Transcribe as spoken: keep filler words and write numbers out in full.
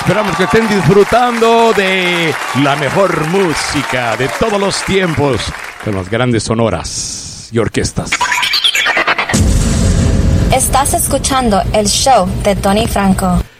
Esperamos que estén disfrutando de la mejor música de todos los tiempos, con las grandes sonoras y orquestas. Estás escuchando el show de Tony Franco.